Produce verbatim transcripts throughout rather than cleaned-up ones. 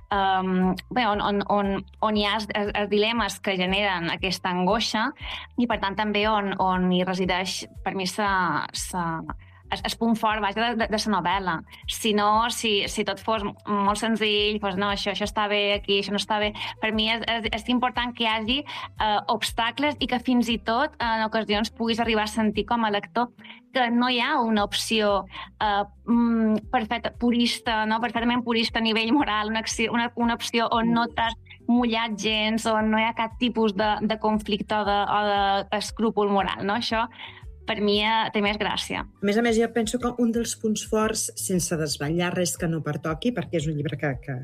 um, bé, on, on, on, on hi ha els, els dilemes que generen aquesta angoixa i, per tant, també on, on hi resideix, per mi, sa, sa, el, el punt fort, vaja, de, de, de la novel·la. Si no, si, si tot fos molt senzill, doncs no, això, això està bé aquí, això no està bé. Per mi és, és, és important que hi hagi uh, obstacles i que fins i tot en ocasions puguis arribar a sentir com a lector que no hi ha una opció uh, perfecta, purista, no? Perfectament purista a nivell moral, una, una, una opció on no t'has mullat gens, on no hi ha cap tipus de, de conflicte o de, o d'escrúpol moral, no? Això per mi té més gràcia. A més a més, jo penso que un dels punts forts, sense desvetllar res que no pertoqui, perquè és un llibre que, que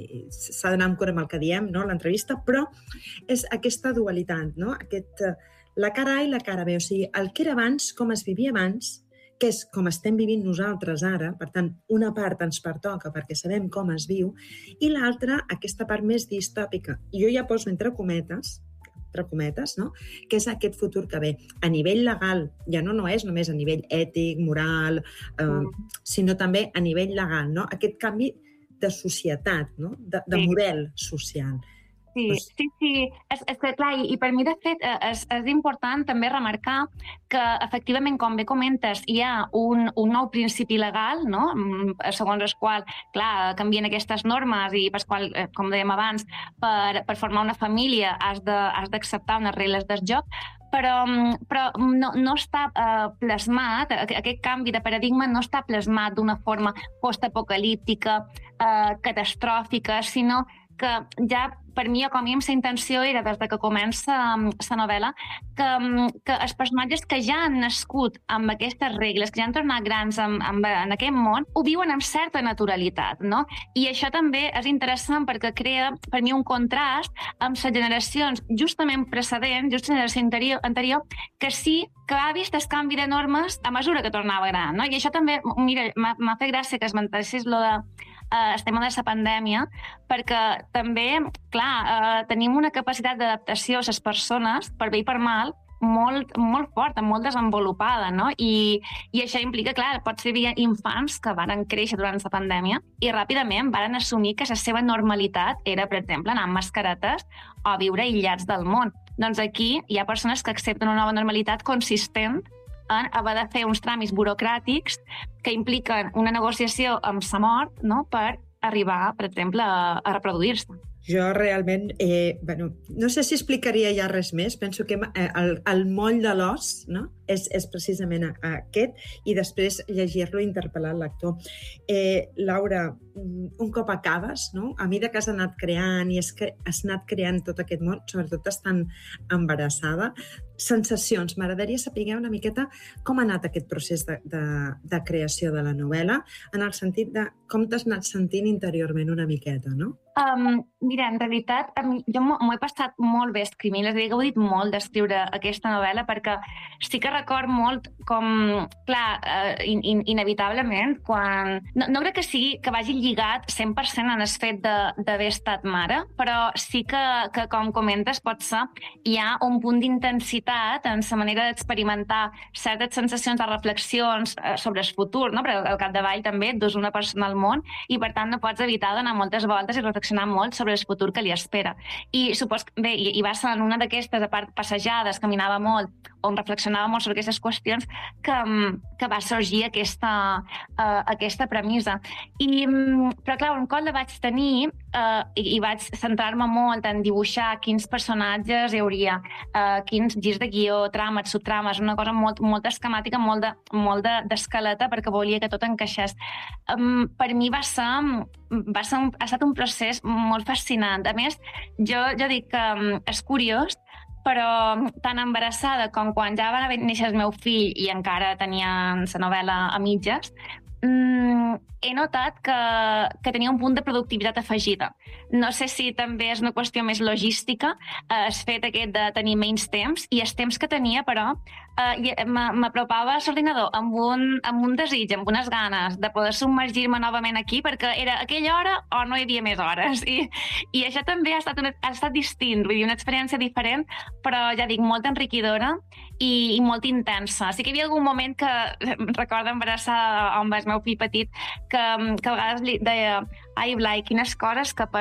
s'ha d'anar amb cura amb el que diem, no?, l'entrevista, però és aquesta dualitat, no?, Aquest, la cara A i la cara B, o sigui, el que era abans, com es vivia abans, que és com estem vivint nosaltres ara, per tant, una part ens pertoca perquè sabem com es viu, i l'altra, aquesta part més distòpica. Jo ja poso entre cometes, entre cometes, no?, que és aquest futur que ve. A nivell legal, ja no, no és només a nivell ètic, moral, eh, mm. sinó també a nivell legal, no?, aquest canvi de societat, no?, de, de sí. model social. Sí, pues... sí, sí. És, és que, clar, i, i per mi, de fet, és, és important també remarcar que, efectivament, com bé comentes, hi ha un, un nou principi legal, no?, segons el qual, clar, canvien aquestes normes i per qual, com dèiem abans, per, per formar una família has de, has d'acceptar unes regles del joc, però, però no, no està eh, plasmat, aquest canvi de paradigma no està plasmat d'una forma postapocalíptica, eh, catastròfica, sinó que ja, per mi, com a mínim, la intenció era, des de que comença la novel·la, que, que els personatges que ja han nascut amb aquestes regles, que ja han tornat grans amb, amb, en aquest món, ho viuen amb certa naturalitat, no? I això també és interessant perquè crea, per mi, un contrast amb les generacions justament precedents, just la generació anterior, anterior que sí que ha vist el canvi de normes a mesura que tornava gran, no? I això també, mira, m'ha fet gràcia que esmentessis lo de Uh, el tema de la pandèmia, perquè també, clar, uh, tenim una capacitat d'adaptació a les persones, per bé i per mal, molt, molt forta, molt desenvolupada, no? I, i això implica, clar, pot ser infants que van créixer durant la pandèmia i ràpidament van assumir que la seva normalitat era, per exemple, anar amb mascaretes o viure aïllats del món. Doncs aquí hi ha persones que accepten una nova normalitat consistent en haver de fer uns tràmits burocràtics que impliquen una negociació amb la mort, no?, per arribar, per exemple, a, a reproduir-se. Jo realment, eh, bueno, no sé si explicaria ja res més, penso que eh, el, el moll de l'os, no?, és, és precisament aquest, i després llegir-lo i interpel·lar el lector. Eh, Laura, un cop acabes, no?, a mesura que has anat creant i has, has anat creant tot aquest món, sobretot estant embarassada, sensacions, m'agradaria saber una miqueta com ha anat aquest procés de, de, de creació de la novel·la, en el sentit de com t'has anat sentint interiorment una miqueta, no? Um, mira, en realitat, jo m'ho he passat molt bé escrivint, és a dir, he gaudit molt d'escriure aquesta novel·la perquè sí que record molt com, clar, uh, in, in, inevitablement, quan... No, no crec que sigui que vagi lligat cent per cent en el fet d'haver estat mare, però sí que, que, com comentes, pot ser, hi ha un punt d'intensitat en la manera d'experimentar certes sensacions de reflexions sobre el futur, no? Perquè al capdavall també dus una persona al món i, per tant, no pots evitar donar moltes voltes i reflexionar molt sobre el futur que li espera. I supos, bé, i, i va ser en una d'aquestes, a part passejades, caminava molt, on reflexionava molt sobre aquestes qüestions, que, que va sorgir aquesta, uh, aquesta premissa. I, però, clar, un cop la vaig tenir uh, i, i vaig centrar-me molt en dibuixar quins personatges hi hauria, uh, quins girs de guió, trames, subtrames, una cosa molt, molt esquemàtica, molt, de, molt de, d'escaleta, perquè volia que tot encaixés. Um, per mi va ser, va ser un, ha estat un procés molt fascinant. A més, jo, jo dic que um, és curiós, però tan embarassada com quan ja va néixer el meu fill i encara tenia la novel·la a mitges, mm, he notat que, que tenia un punt de productivitat afegida. No sé si també és una qüestió més logística, eh, el fet aquest de tenir menys temps, i els temps que tenia, però, eh, m'apropava a l'ordinador amb un, amb un desig, amb unes ganes de poder submergir-me novament aquí, perquè era aquella hora o no hi havia més hores. I, i això també ha estat, una, ha estat distint, vull dir, una experiència diferent, però ja dic, molt enriquidora i, i molt intensa. Sí que hi havia algun moment que, recordo embarassada amb el meu fill petit, que, que a vegades li deia, ai, Blai, quines coses que per